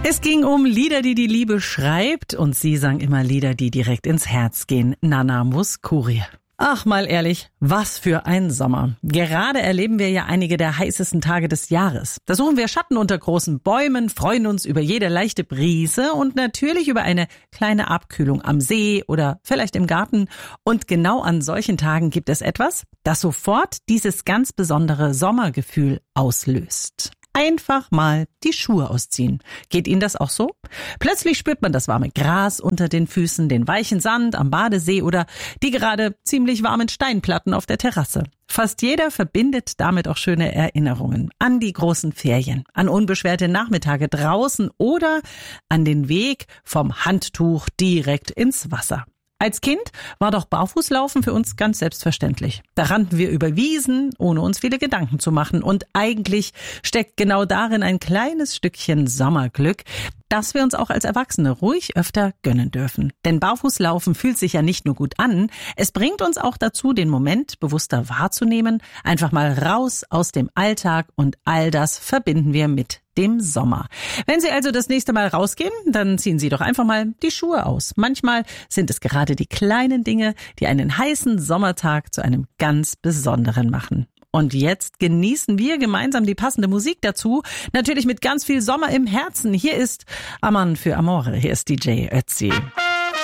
Es ging um Lieder, die die Liebe schreibt, und sie sang immer Lieder, die direkt ins Herz gehen. Nana Mouskouri. Ach, mal ehrlich, was für ein Sommer. Gerade erleben wir ja einige der heißesten Tage des Jahres. Da suchen wir Schatten unter großen Bäumen, freuen uns über jede leichte Brise und natürlich über eine kleine Abkühlung am See oder vielleicht im Garten. Und genau an solchen Tagen gibt es etwas, das sofort dieses ganz besondere Sommergefühl auslöst. Einfach mal die Schuhe ausziehen. Geht Ihnen das auch so? Plötzlich spürt man das warme Gras unter den Füßen, den weichen Sand am Badesee oder die gerade ziemlich warmen Steinplatten auf der Terrasse. Fast jeder verbindet damit auch schöne Erinnerungen an die großen Ferien, an unbeschwerte Nachmittage draußen oder an den Weg vom Handtuch direkt ins Wasser. Als Kind war doch Barfußlaufen für uns ganz selbstverständlich. Da rannten wir über Wiesen, ohne uns viele Gedanken zu machen. Und eigentlich steckt genau darin ein kleines Stückchen Sommerglück, das wir uns auch als Erwachsene ruhig öfter gönnen dürfen. Denn Barfußlaufen fühlt sich ja nicht nur gut an, es bringt uns auch dazu, den Moment bewusster wahrzunehmen, einfach mal raus aus dem Alltag, und all das verbinden wir mit dem Sommer. Wenn Sie also das nächste Mal rausgehen, dann ziehen Sie doch einfach mal die Schuhe aus. Manchmal sind es gerade die kleinen Dinge, die einen heißen Sommertag zu einem ganz besonderen machen. Und jetzt genießen wir gemeinsam die passende Musik dazu. Natürlich mit ganz viel Sommer im Herzen. Hier ist Aman für Amore. Hier ist DJ Ötzi.